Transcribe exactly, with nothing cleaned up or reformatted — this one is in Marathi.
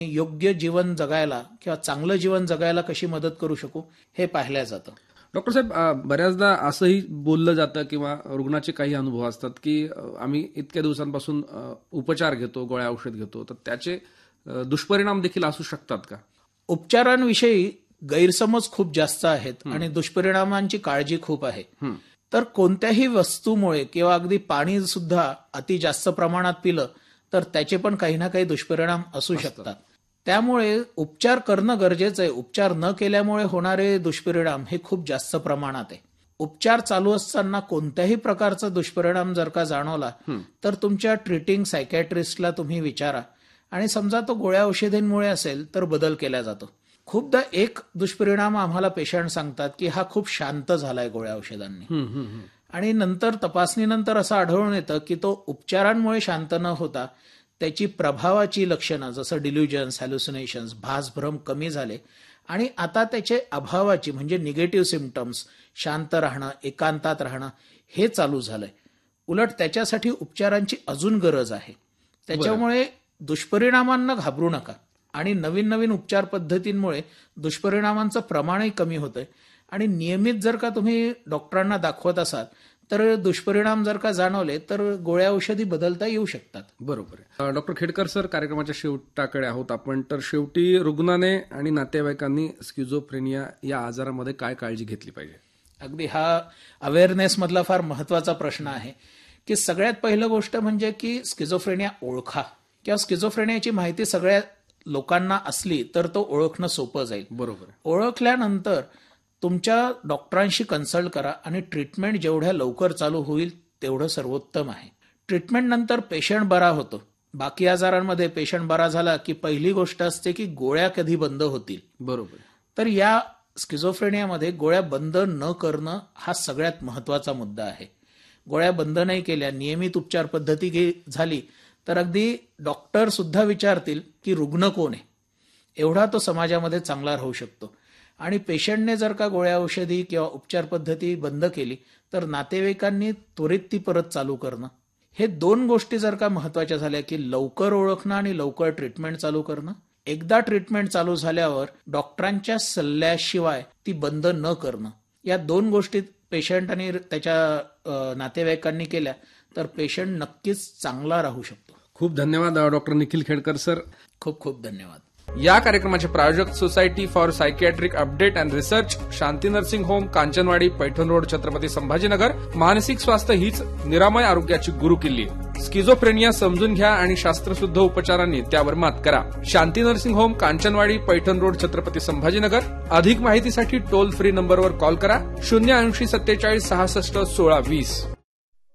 योग्य जीवन जगायला किंवा चांगलं जीवन जगायला कशी मदत करू शकू हे पाहिलं जातं. डॉक्टर साहेब, बऱ्याचदा असंही बोललं जातं किंवा रुग्णाचे काही अनुभव असतात की आम्ही इतक्या दिवसांपासून उपचार घेतो, गोळ्या औषध घेतो, तर त्याचे दुष्परिणाम देखील असू शकतात का? उपचारांविषयी गैरसमज खूप जास्त आहेत आणि दुष्परिणामांची काळजी खूप आहे. तर कोणत्याही वस्तूमुळे किंवा अगदी पाणी सुद्धा अति जास्त प्रमाणात पिलं तर त्याचे पण काही ना काही दुष्परिणाम असू शकतात. त्यामुळे उपचार करणं गरजेचं आहे. उपचार न केल्यामुळे होणारे दुष्परिणाम हे खूप जास्त प्रमाणात आहे. उपचार चालू असताना कोणत्याही प्रकारचा दुष्परिणाम जर का जाणवला तर तुमच्या ट्रीटिंग सायकॅट्रिस्टला तुम्ही विचारा आणि समजा तो गोळ्या औषधींमुळे असेल तर बदल केला जातो. खूपदा एक दुष्परिणाम आम्हाला पेशंट सांगतात की हा खूप शांत झालाय गोळ्या औषधांनी, आणि नंतर तपासणीनंतर असं आढळून येतं की तो उपचारांमुळे शांत न होता त्याची प्रभावाची लक्षणं जसं डिल्युजन्स, हॅल्युसिनेशन्स, भासभ्रम कमी झाले आणि आता त्याचे अभावाची म्हणजे निगेटिव्ह सिम्पटम्स, शांत राहणं, एकांतात राहणं हे चालू झालंय. उलट त्याच्यासाठी उपचारांची अजून गरज आहे. त्याच्यामुळे दुष्परिणामांना घाबरू नका आणि नवीन नवीन उपचार पद्धतींमुळे दुष्परिणामांचं प्रमाणही कमी होतंय आणि नियमित जर का तुम्ही डॉक्टरांना दाखवत असाल तर दुष्परिणाम जर का जाणवले तर गोळ्या औषधी बदलता येऊ शकतात. बरोबर आहे. डॉक्टर खेडकर सर, कार्यक्रमाच्या शेवटाकडे आहोत आपण. तर शेवटी रुग्णाने आणि नातेवाईकांनी स्किझोफ्रेनिया या आजारामध्ये काय काळजी घेतली पाहिजे? अगदी हा अवेअरनेस मधला फार महत्वाचा प्रश्न आहे की सगळ्यात पहिलं गोष्ट म्हणजे की स्किझोफ्रेनिया ओळखा किंवा स्किझोफ्रेनियाची माहिती सगळ्या लोकांना असली तर तो ओळखणं सोपं जाईल. बरोबर. ओळखल्यानंतर तुमच्या डॉक्टरांशी कन्सल्ट करा आणि ट्रीटमेंट जेवढ्या लवकर चालू होईल तेवढं सर्वोत्तम आहे. ट्रीटमेंट नंतर पेशंट बरा होतो. बाकी आजारांमध्ये पेशंट बरा झाला की पहिली गोष्ट असते की गोळ्या कधी बंद होतील. बरोबर. तर या स्किझोफ्रेनियामध्ये गोळ्या बंद न करणं हा सगळ्यात महत्वाचा मुद्दा आहे. गोळ्या बंद नाही केल्या, नियमित उपचार पद्धती झाली तर अगदी डॉक्टर सुद्धा विचारतील की रुग्ण कोण आहे, एवढा तो समाजामध्ये चांगला राहू शकतो. आणि पेशंटने जर का गोळ्या औषधी किंवा उपचार पद्धती बंद केली तर नातेवाईकांनी त्वरित ती परत चालू करणं, हे दोन गोष्टी जर का महत्वाच्या झाल्या की लवकर ओळखणं आणि लवकर ट्रीटमेंट चालू करणं. एकदा ट्रीटमेंट चालू झाल्यावर डॉक्टरांच्या सल्ल्याशिवाय ती बंद न करणं, या दोन गोष्टी पेशंट आणि त्याच्या नातेवाईकांनी केल्या तर पेशंट नक्कीच चांगला राहू शकतो. खूप धन्यवाद डॉक्टर निखिल खेडकर सर. खूप खूप धन्यवाद. या कार्यक्रमाचे प्रायोजक society for psychiatric update and research, Shanti nursing home, Kanchanwadi, Paithan road, Chhatrapati Sambhajinagar. मानसिक स्वास्थ्य हीच निरामय आरोग्याची गुरुकिल्ली. स्किझोफ्रेनिया समजून घ्या आणि शास्त्रशुद्ध उपचारांनी त्यावर मात करा. शांती nursing home, Kanchanwadi, Paithan road, Chhatrapati Sambhajinagar. अधिक माहितीसाठी टोल फ्री नंबरवर कॉल करा शून्य ऐंशी सत्तेचाळीस सहासष्ट सोळा वीस.